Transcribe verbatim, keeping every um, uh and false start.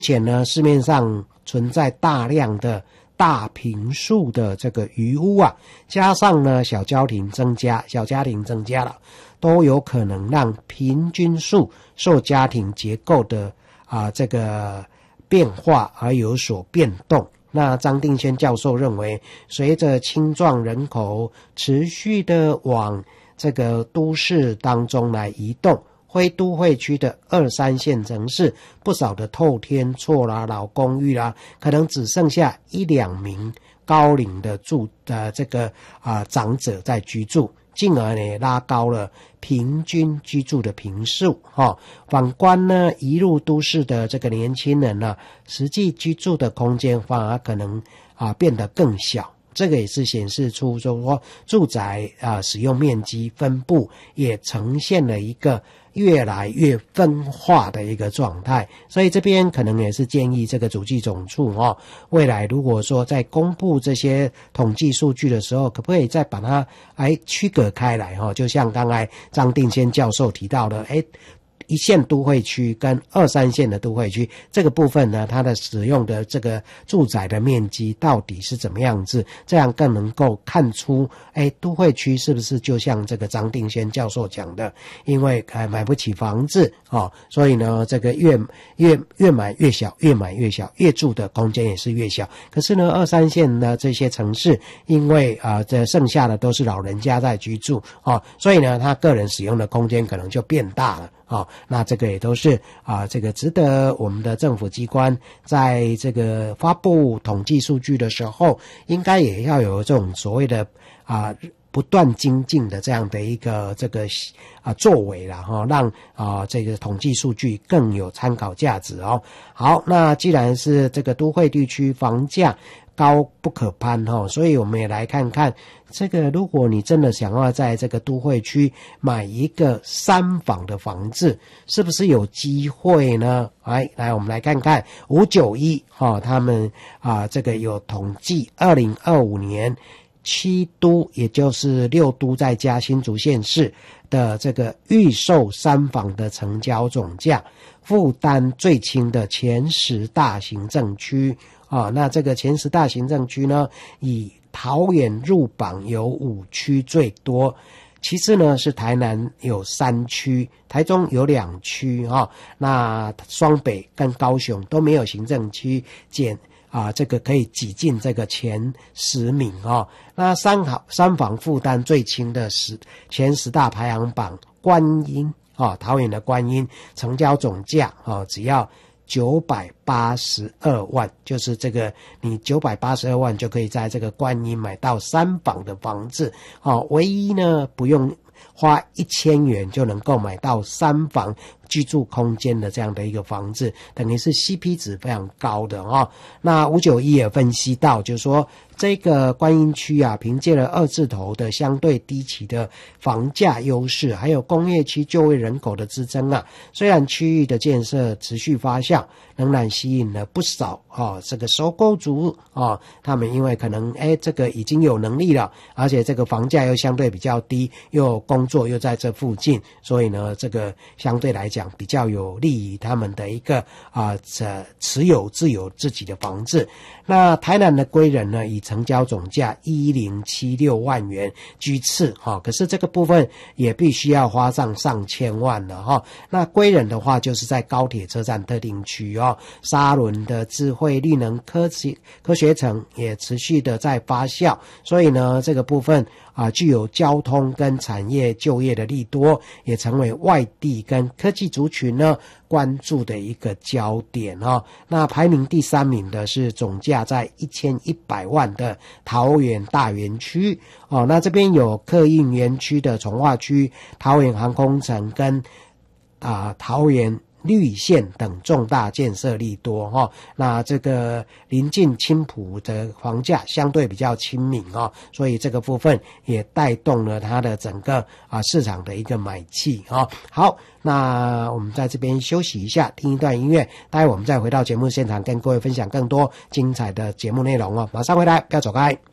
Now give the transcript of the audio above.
且呢，市面上存在大量的大坪数的这个余屋啊，加上呢小家庭增加，小家庭增加了，都有可能让平均数受家庭结构的啊这个变化而有所变动。那张定轩教授认为，随着青壮人口持续的往这个都市当中来移动，非都会区的二三线城市，不少的透天厝啦、老公寓啦，可能只剩下一两名高龄的住呃这个啊、呃、长者在居住，进而呢拉高了平均居住的坪数哈、哦。反观呢移入都市的这个年轻人呢，实际居住的空间反而可能啊变得更小。这个也是显示出说住宅啊使用面积分布也呈现了一个越来越分化的一个状态，所以这边可能也是建议这个主计总处哦，未来如果说在公布这些统计数据的时候，可不可以再把它来区隔开来哦？就像刚才张定轩教授提到的，诶一线都会区跟二三线的都会区这个部分呢，它的使用的这个住宅的面积到底是怎么样子，这样更能够看出哎，都会区是不是就像这个张定轩教授讲的，因为呃买不起房子哦，所以呢这个越越越买越小，越买越小，越住的空间也是越小。可是呢二三线呢这些城市，因为啊、呃、这剩下的都是老人家在居住哦，所以呢他个人使用的空间可能就变大了。哦，那这个也都是啊，这个值得我们的政府机关在这个发布统计数据的时候，应该也要有这种所谓的啊不断精进的这样的一个这个啊作为啦哈、哦，让啊这个统计数据更有参考价值哦。好，那既然是这个都会地区房价高不可攀哈、哦，所以我们也来看看这个，如果你真的想要在这个都会区买一个三房的房子，是不是有机会呢？来，来，我们来看看五九一哈，他们啊这个有统计，二零二五年七都，也就是六都再加新竹县市的这个预售三房的成交总价，负担最轻的前十大行政区啊，那这个前十大行政区呢，以桃园入榜有五区最多，其次呢是台南有三区，台中有两区哈、哦，那双北跟高雄都没有行政区减啊，这个可以挤进这个前十名哦。那三好三房负担最轻的十前十大排行榜，观音啊，桃园的观音成交总价啊，只要九百八十二万，就是这个你九百八十二万就可以在这个观音买到三房的房子哦，唯一呢不用花一千元就能够买到三房居住空间的这样的一个房子，等于是 C P 值非常高的哦。那五九一也分析到，就是说这个观音区啊，凭借了二字头的相对低期的房价优势，还有工业区就业人口的支撑啊，虽然区域的建设持续发酵，仍然吸引了不少哦这个首购族哦，他们因为可能哎这个已经有能力了，而且这个房价又相对比较低，又工作又在这附近，所以呢这个相对来讲比较有利于他们的一个啊呃持有自有自己的房子。那台南的归仁呢，以成交总价一零七六万元居次哈、哦，可是这个部分也必须要花上上千万了哈、哦。那归仁的话，就是在高铁车站特定区哦，沙仑的智慧绿能科技科学城也持续的在发酵，所以呢，这个部分啊，具有交通跟产业就业的利多，也成为外地跟科技族群呢关注的一个焦点哦。那排名第三名的是总价在一千一百万的桃园大园区哦。那这边有客运园区的从化区、桃园航空城跟啊桃园绿线等重大建设利多哈、哦，那这个临近青埔的房价相对比较亲民哦，所以这个部分也带动了它的整个啊市场的一个买气哦。好，那我们在这边休息一下，听一段音乐，待会我们再回到节目现场，跟各位分享更多精彩的节目内容哦。马上回来，不要走开。